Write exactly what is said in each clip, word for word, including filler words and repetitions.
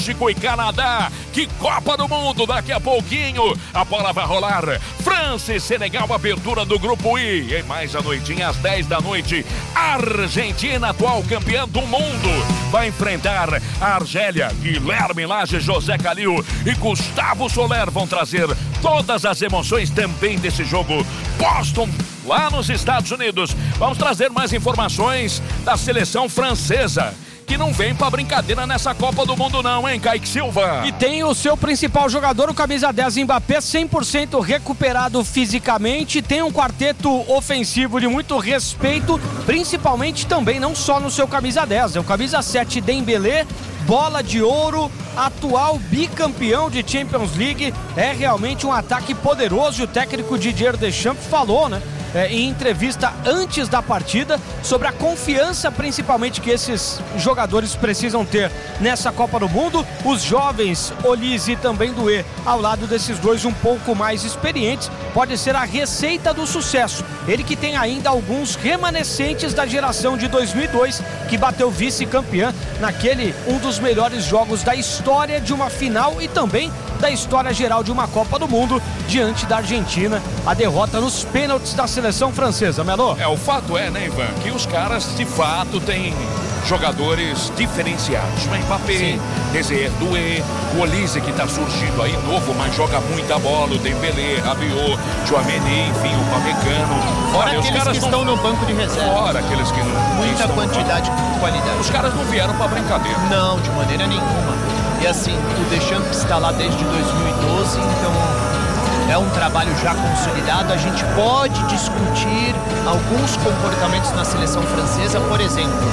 México e Canadá. Que Copa do Mundo daqui a pouquinho. A bola vai rolar. França e Senegal, abertura do grupo I. E mais à noitinha, às dez da noite, Argentina, atual campeã do mundo, vai enfrentar a Argélia. Guilherme Lage, José Calil e Gustavo Soler vão trazer todas as emoções também desse jogo. Boston, lá nos Estados Unidos. Vamos trazer mais informações da seleção francesa, que não vem pra brincadeira nessa Copa do Mundo não, hein, Kaique Silva? E tem o seu principal jogador, o camisa dez, Mbappé, cem por cento recuperado fisicamente. Tem um quarteto ofensivo de muito respeito, principalmente também, não só no seu camisa dez, é o camisa sete, Dembélé, bola de ouro, atual bicampeão de Champions League. É realmente um ataque poderoso e o técnico Didier Deschamps falou, né? É, em entrevista antes da partida, sobre a confiança principalmente que esses jogadores precisam ter nessa Copa do Mundo. Os jovens Olise e também Doué, ao lado desses dois um pouco mais experientes, pode ser a receita do sucesso. Ele que tem ainda alguns remanescentes da geração de dois mil e dois, que bateu vice-campeã naquele um dos melhores jogos da história de uma final e também da história geral de uma Copa do Mundo, diante da Argentina. A derrota nos pênaltis da seleção francesa, Melô. É, o fato é, né, Ivan, que os caras de fato têm jogadores diferenciados. O Mbappé, Désiré Doué, o Olise, que tá surgindo aí novo, mas joga muita bola, o Dembélé, Rabiot, Tchouaméni, enfim, o Pamecano. Fora aqueles os caras que não... estão no banco de reserva. Fora aqueles que não... Muita quantidade e qualidade. Os caras não vieram pra brincadeira. Não, de maneira nenhuma. E assim, o Deschamps está lá desde dois mil e doze, então é um trabalho já consolidado. A gente pode discutir alguns comportamentos na seleção francesa, por exemplo.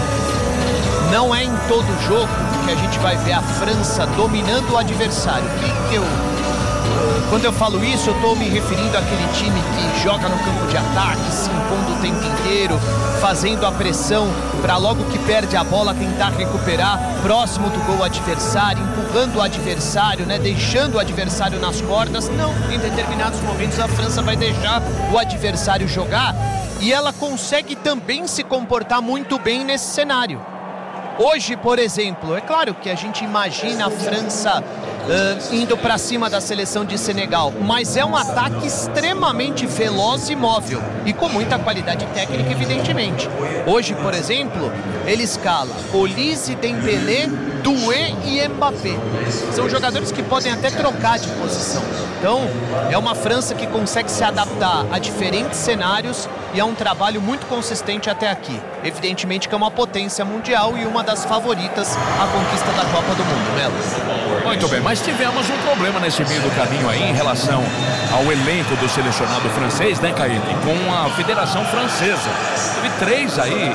Não é em todo jogo que a gente vai ver a França dominando o adversário. Que eu, quando eu falo isso, eu estou me referindo àquele time que joga no campo de ataque, se impondo o tempo inteiro, fazendo a pressão para logo que perde a bola tentar recuperar próximo do gol adversário, empurrando o adversário, né, deixando o adversário nas cordas. Não, em determinados momentos a França vai deixar o adversário jogar e ela consegue também se comportar muito bem nesse cenário. Hoje, por exemplo, é claro que a gente imagina a França uh, indo para cima da seleção de Senegal, mas é um ataque extremamente veloz e móvel e com muita qualidade técnica, evidentemente. Hoje, por exemplo, ele escala Olise, Dembélé, Doué e Mbappé. São jogadores que podem até trocar de posição. Então, é uma França que consegue se adaptar a diferentes cenários e é um trabalho muito consistente até aqui. Evidentemente que é uma potência mundial e uma das favoritas à conquista da Copa do Mundo, Melo. Muito bem, mas tivemos um problema nesse meio do caminho aí em relação ao elenco do selecionado francês, né, Kaique? Com a Federação Francesa. Teve três aí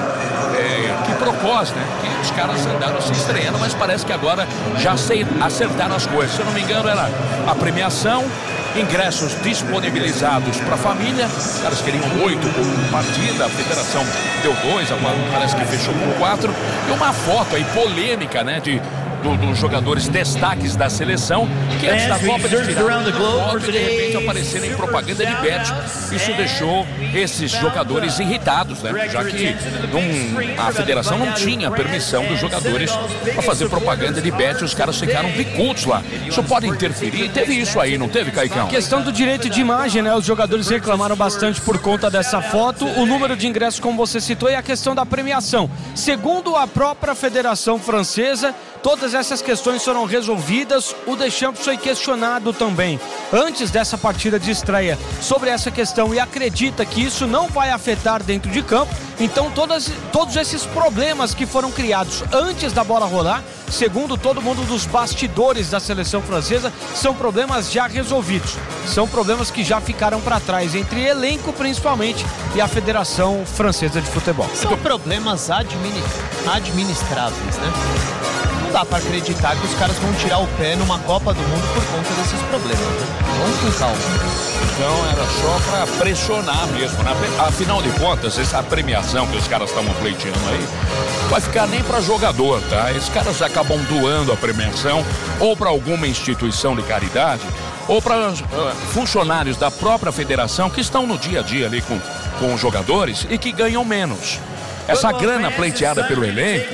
é, que propôs, né? Que os caras andaram se estreando, mas parece que agora já acertaram as coisas. Se eu não me engano, era a premiação, ingressos disponibilizados para a família. Os caras queriam oito por partida, a federação deu dois, agora parece que fechou por quatro. E uma foto aí polêmica, né, de Do, dos jogadores destaques da seleção, que antes da Copa de tiraram foto e de repente apareceram em propaganda de bet. Isso deixou esses jogadores irritados, né? Já que não, a federação não tinha permissão dos jogadores para fazer propaganda de bet, os caras ficaram bicudos lá. Isso pode interferir, teve isso aí, não teve, Caicão? A questão do direito de imagem, né? Os jogadores reclamaram bastante por conta dessa foto, o número de ingressos, como você citou, e a questão da premiação. Segundo a própria Federação Francesa, todas essas questões foram resolvidas. O Deschamps foi questionado também antes dessa partida de estreia sobre essa questão e acredita que isso não vai afetar dentro de campo. Então todas, todos esses problemas que foram criados antes da bola rolar, segundo todo mundo dos bastidores da seleção francesa, são problemas já resolvidos. São problemas que já ficaram para trás entre elenco principalmente e a Federação Francesa de Futebol. São problemas administ... administráveis, né? Não dá para acreditar que os caras vão tirar o pé numa Copa do Mundo por conta desses problemas, né? Vamos com calma. Então era só para pressionar mesmo, né? Afinal de contas, essa premiação que os caras estavam pleiteando aí vai ficar nem para jogador, tá? Esses caras acabam doando a premiação ou para alguma instituição de caridade ou para uh, funcionários da própria federação que estão no dia a dia ali com, com os jogadores e que ganham menos. Essa grana pleiteada pelo elenco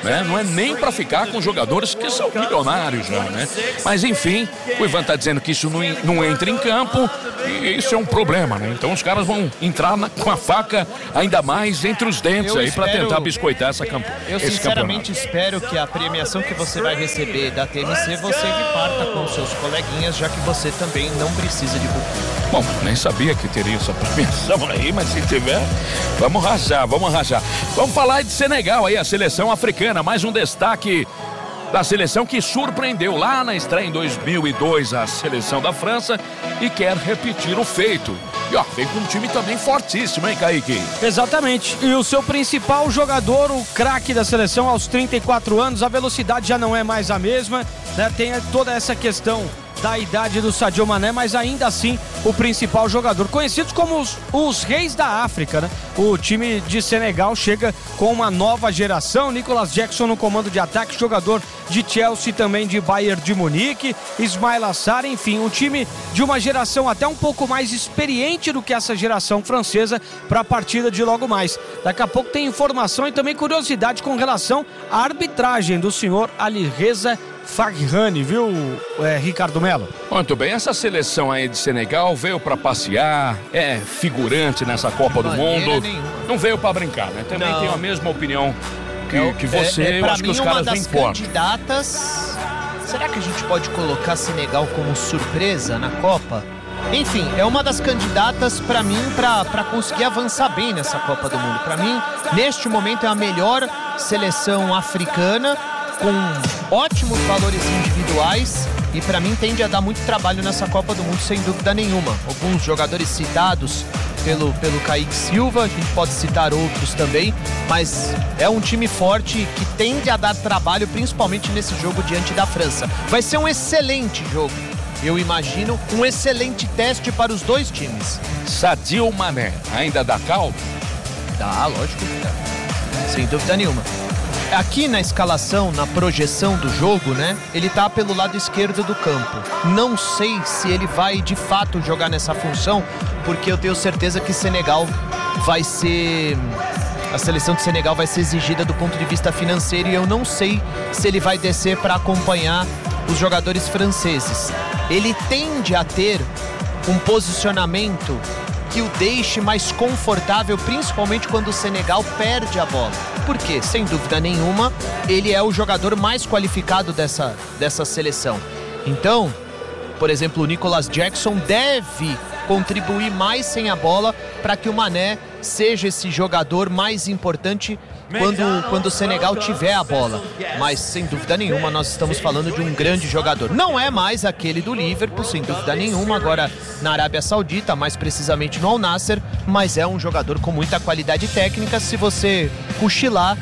né? Não é nem para ficar com jogadores que são milionários já, né? Mas enfim, o Ivan tá dizendo que isso não, não entra em campo e isso é um problema, né? Então os caras vão entrar na, com a faca ainda mais entre os dentes eu aí para tentar biscoitar essa campanha. Eu sinceramente espero que a premiação que você vai receber da T M C você reparta com seus coleguinhas, já que você também não precisa de buquê. Bom, nem sabia que teria essa premiação aí, mas se tiver, vamos rachar, vamos rachar. Vamos falar de Senegal aí, a seleção africana, mais um destaque da seleção que surpreendeu lá na estreia em dois mil e dois a seleção da França e quer repetir o feito. E ó, vem com um time também fortíssimo, hein, Kaique? Exatamente. E o seu principal jogador, o craque da seleção aos trinta e quatro anos, a velocidade já não é mais a mesma, né? Tem toda essa questão da idade do Sadio Mané, mas ainda assim o principal jogador, conhecidos como os, os reis da África, né? O time de Senegal chega com uma nova geração, Nicolas Jackson no comando de ataque, jogador de Chelsea, também de Bayern de Munique, Ismail Assar, enfim, um time de uma geração até um pouco mais experiente do que essa geração francesa para a partida de logo mais. Daqui a pouco tem informação e também curiosidade com relação à arbitragem do senhor Alireza Faghani, viu, é, Ricardo Melo? Muito bem, essa seleção aí de Senegal veio para passear, é figurante nessa Copa do Mundo, nenhuma. Não veio para brincar, né? Também não. Tenho a mesma opinião que, é, que você, é, é, eu acho que os caras não importam. Candidatas, será que a gente pode colocar Senegal como surpresa na Copa? Enfim, é uma das candidatas para mim para conseguir avançar bem nessa Copa do Mundo. Para mim, neste momento é a melhor seleção africana, com ótimos valores individuais e para mim tende a dar muito trabalho nessa Copa do Mundo, sem dúvida nenhuma. Alguns jogadores citados pelo, pelo Kaique Silva, a gente pode citar outros também, mas é um time forte que tende a dar trabalho, principalmente nesse jogo diante da França. Vai ser um excelente jogo, eu imagino, um excelente teste para os dois times. Sadio Mané, ainda dá caldo? Dá, lógico que dá, sem dúvida nenhuma. Aqui na escalação, na projeção do jogo, né? Ele tá pelo lado esquerdo do campo. Não sei se ele vai de fato jogar nessa função, porque eu tenho certeza que Senegal vai ser... A seleção de Senegal vai ser exigida do ponto de vista financeiro e eu não sei se ele vai descer para acompanhar os jogadores franceses. Ele tende a ter um posicionamento que o deixe mais confortável, principalmente quando o Senegal perde a bola. Porque, sem dúvida nenhuma, ele é o jogador mais qualificado dessa, dessa seleção. Então, por exemplo, o Nicolas Jackson deve contribuir mais sem a bola para que o Mané seja esse jogador mais importante quando, quando o Senegal tiver a bola. Mas, sem dúvida nenhuma, nós estamos falando de um grande jogador. Não é mais aquele do Liverpool, sem dúvida nenhuma, agora na Arábia Saudita, mais precisamente no Al Nassr, mas é um jogador com muita qualidade técnica. Se você cochilar,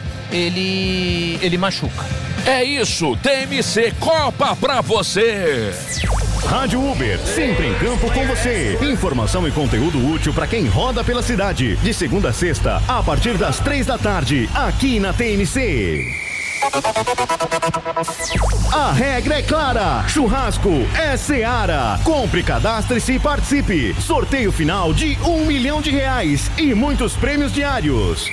ele, ele machuca. É isso, T M C Copa pra você! Rádio Uber, sempre em campo com você. Informação e conteúdo útil para quem roda pela cidade. De segunda a sexta, a partir das três da tarde, aqui na T M C. A regra é clara. Churrasco é Seara. Compre, cadastre-se e participe. Sorteio final de um milhão de reais e muitos prêmios diários.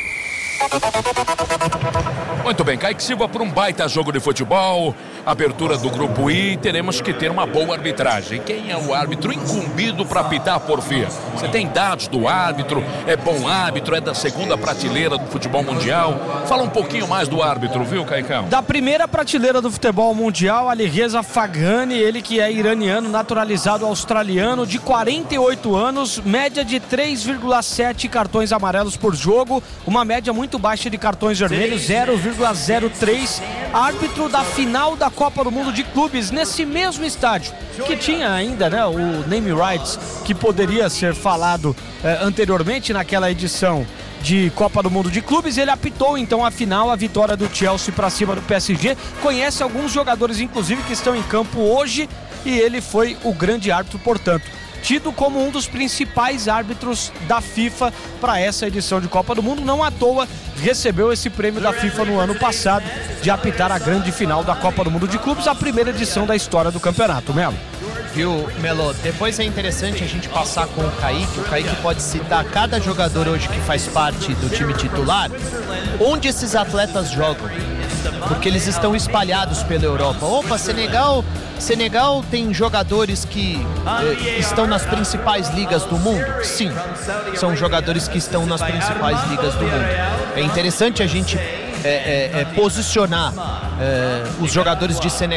Muito bem, Kaique Silva para um baita jogo de futebol, abertura do grupo I, teremos que ter uma boa arbitragem. Quem é o árbitro incumbido para apitar, Porfia? Você tem dados do árbitro, é bom árbitro, é da segunda prateleira do futebol mundial? Fala um pouquinho mais do árbitro, viu, Caicão? Da primeira prateleira do futebol mundial, Alireza Faghani, ele que é iraniano, naturalizado australiano, de quarenta e oito anos, média de três vírgula sete cartões amarelos por jogo, uma média muito baixa de cartões vermelhos, zero vírgula zero três, árbitro da final da Copa do Mundo de Clubes, nesse mesmo estádio, que tinha ainda, né, o name rights, que poderia ser falado eh, anteriormente naquela edição de Copa do Mundo de Clubes. Ele apitou então a final, a vitória do Chelsea para cima do P S G, conhece alguns jogadores inclusive que estão em campo hoje e ele foi o grande árbitro, portanto tido como um dos principais árbitros da FIFA para essa edição de Copa do Mundo. Não à toa recebeu esse prêmio da FIFA no ano passado de apitar a grande final da Copa do Mundo de Clubes, a primeira edição da história do campeonato. Melo. Viu, Melo? Depois é interessante a gente passar com o Kaique. O Kaique pode citar cada jogador hoje que faz parte do time titular, onde esses atletas jogam. porque eles estão espalhados pela Europa. Opa, Senegal, Senegal tem jogadores que eh, estão nas principais ligas do mundo? Sim, são jogadores que estão nas principais ligas do mundo. É interessante a gente é, é, é, posicionar é, os jogadores de Senegal